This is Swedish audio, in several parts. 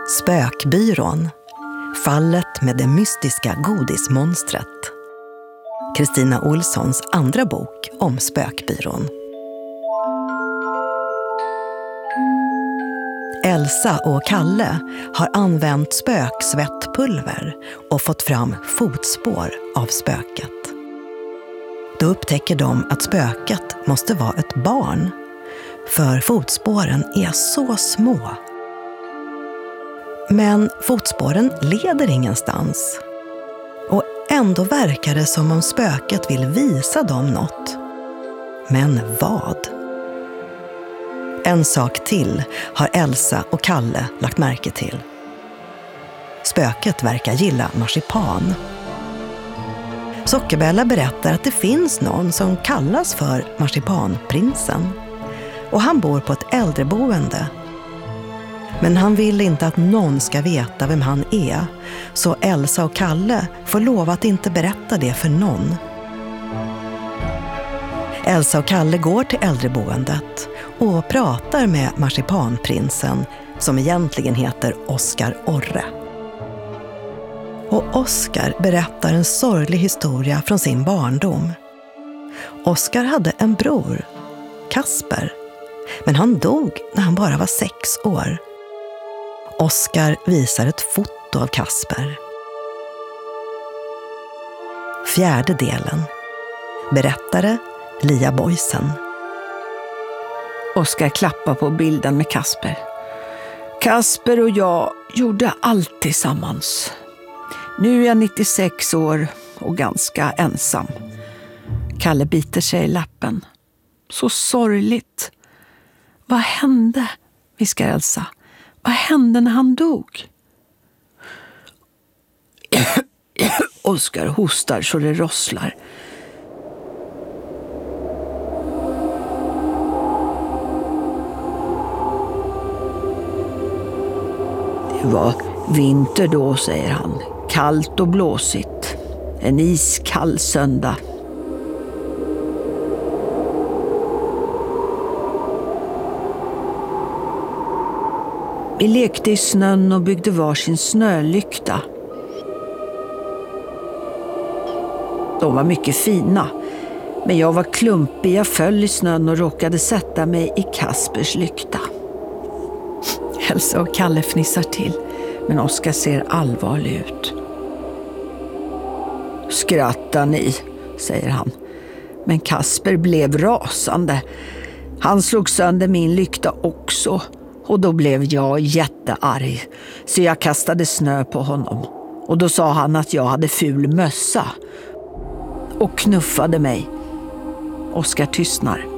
Spökbyrån. Fallet med det mystiska godismonstret. Kristina Olssons andra bok om spökbyrån. Elsa och Kalle har använt spöksvettpulver och fått fram fotspår av spöket. Då upptäcker de att spöket måste vara ett barn, för fotspåren är så små. Men fotspåren leder ingenstans. Och ändå verkar det som om spöket vill visa dem något. Men vad? En sak till har Elsa och Kalle lagt märke till. Spöket verkar gilla marsipan. Sockerbella berättar att det finns någon som kallas för marsipanprinsen. Och han bor på ett äldreboende. Men han vill inte att någon ska veta vem han är, så Elsa och Kalle får lova att inte berätta det för någon. Elsa och Kalle går till äldreboendet och pratar med marsipanprinsen, som egentligen heter Oskar Orre. Och Oskar berättar en sorglig historia från sin barndom. Oskar hade en bror, Kasper, men han dog när han bara var 6 år. Oskar visar ett foto av Kasper. 4:e delen. Berättare Lia Boysen. Oskar klappar på bilden med Kasper. Kasper och jag gjorde allt tillsammans. Nu är jag 96 år och ganska ensam. Kalle biter sig i läppen. Så sorgligt. Vad hände, viskar Elsa. Vad hände när han dog? Oskar hostar så det rosslar. Det var vinter då, säger han. Kallt och blåsigt. En iskall söndag. Vi lekte i snön och byggde varsin snölykta. De var mycket fina, men jag var klumpig, jag föll i snön och råkade sätta mig i Kaspers lykta. Elsa och Kalle fnissar till, men Oskar ser allvarlig ut. Skrattar ni, säger han. Men Kasper blev rasande. Han slog sönder min lykta också. Och då blev jag jättearg, så jag kastade snö på honom. Och då sa han att jag hade ful mössa och knuffade mig. Oskar tystnar.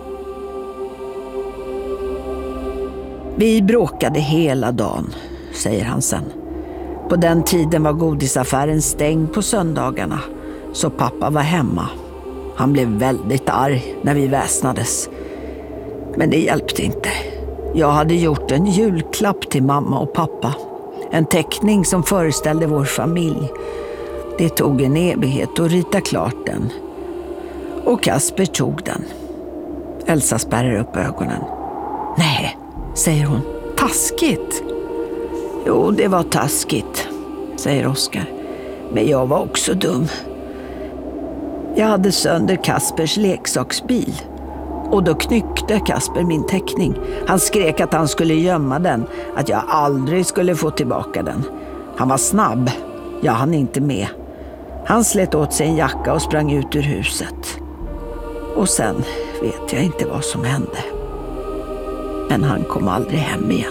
Vi bråkade hela dagen, säger han sen. På den tiden var godisaffären stängd på söndagarna, så pappa var hemma. Han blev väldigt arg när vi väsnades. Men det hjälpte inte. Jag hade gjort en julklapp till mamma och pappa. En teckning som föreställde vår familj. Det tog en evighet att rita klart den. Och Kasper tog den. Elsa spärrar upp ögonen. Nej, säger hon. Taskigt. Jo, det var taskigt, säger Oskar. Men jag var också dum. Jag hade sönder Kaspers leksaksbil. Och då knyckte Kasper min teckning. Han skrek att han skulle gömma den, att jag aldrig skulle få tillbaka den. Han var snabb. Jag hann inte med. Han slet åt sig en jacka och sprang ut ur huset. Och sen vet jag inte vad som hände. Men han kom aldrig hem igen.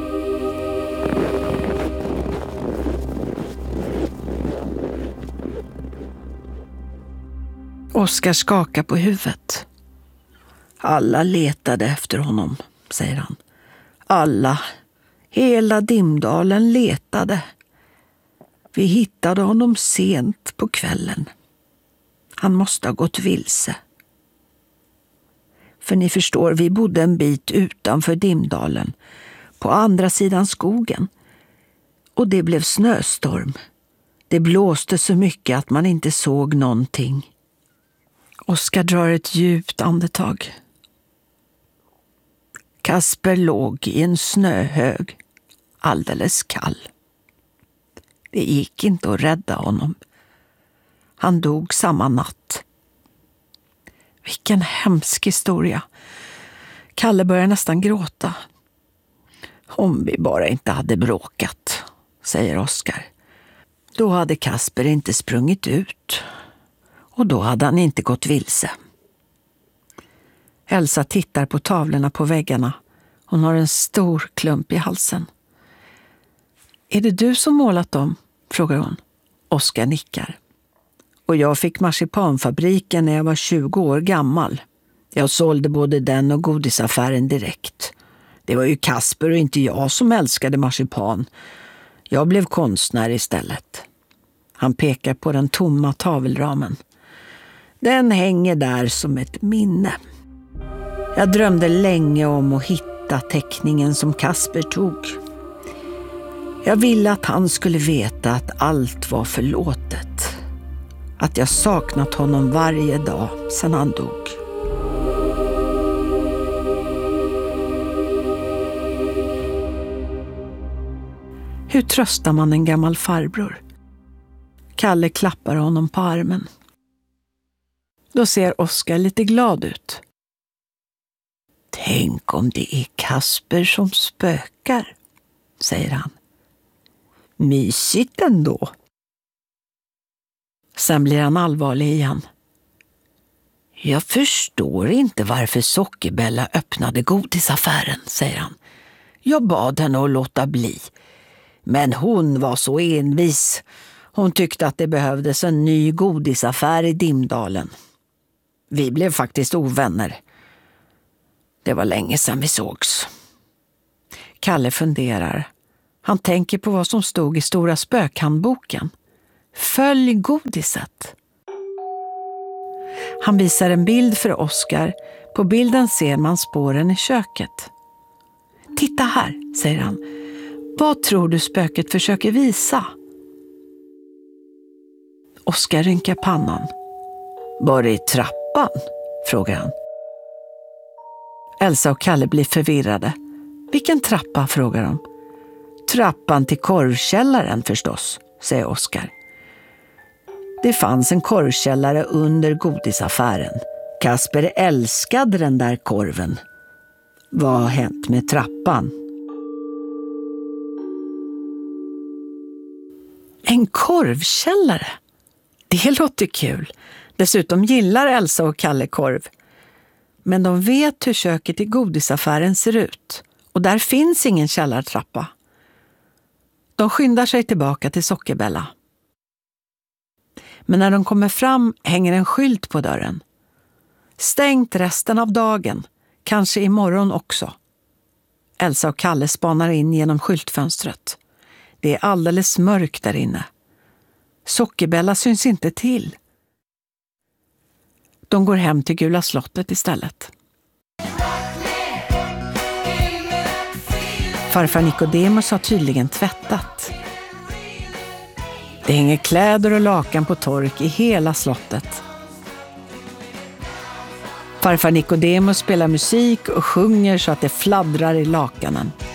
Oskar skakar på huvudet. Alla letade efter honom, säger han. Alla, hela Dimdalen letade. Vi hittade honom sent på kvällen. Han måste ha gått vilse. För ni förstår, vi bodde en bit utanför Dimdalen, på andra sidan skogen. Och det blev snöstorm. Det blåste så mycket att man inte såg någonting. Oskar drar ett djupt andetag. Kasper låg i en snöhög. alldeles kall. Det gick inte att rädda honom. Han dog samma natt. Vilken hemsk historia. Kalle börjar nästan gråta. Om vi bara inte hade bråkat, säger Oskar. Då hade Kasper inte sprungit ut. Och då hade han inte gått vilse. Elsa tittar på tavlorna på väggarna. Hon har en stor klump i halsen. Är det du som målat dem? Frågar hon. Oskar nickar. Och jag fick marsipanfabriken när jag var 20 år gammal. Jag sålde både den och godisaffären direkt. Det var ju Kasper och inte jag som älskade marsipan. Jag blev konstnär istället. Han pekar på den tomma tavelramen. Den hänger där som ett minne. Jag drömde länge om att hitta teckningen som Kasper tog. Jag ville att han skulle veta att allt var förlåtet. Att jag saknat honom varje dag sedan han dog. Hur tröstar man en gammal farbror? Kalle klappar honom på armen. Då ser Oskar lite glad ut. Tänk om det är Kasper som spökar, säger han. Mysigt ändå. Sen blir han allvarlig igen. Jag förstår inte varför Sockerbella öppnade godisaffären, säger han. Jag bad henne att låta bli. Men hon var så envis. Hon tyckte att det behövdes en ny godisaffär i Dimdalen. Vi blev faktiskt ovänner. Det var länge sedan vi sågs. Kalle funderar. Han tänker på vad som stod i Stora spökhandboken. Följ godiset. Han visar en bild för Oskar. På bilden ser man spåren i köket. Titta här, säger han. Vad tror du spöket försöker visa? Oskar rynkar pannan. Var är trappan? Frågar han. Elsa och Kalle blir förvirrade. Vilken trappa, frågar de. Trappan till korvkällaren förstås, säger Oskar. Det fanns en korvkällare under godisaffären. Kasper älskade den där korven. Vad har hänt med trappan? En korvkällare? Det låter kul. Dessutom gillar Elsa och Kalle korv. Men de vet hur köket i godisaffären ser ut. Och där finns ingen källartrappa. De skyndar sig tillbaka till Sockerbella. Men när de kommer fram hänger en skylt på dörren. Stängt resten av dagen. Kanske imorgon också. Elsa och Kalle spanar in genom skyltfönstret. Det är alldeles mörkt där inne. Sockerbella syns inte till. De går hem till Gula slottet istället. Farfar Nikodemus har tydligen tvättat. Det hänger kläder och lakan på tork i hela slottet. Farfar Nikodemus spelar musik och sjunger så att det fladdrar i lakanen.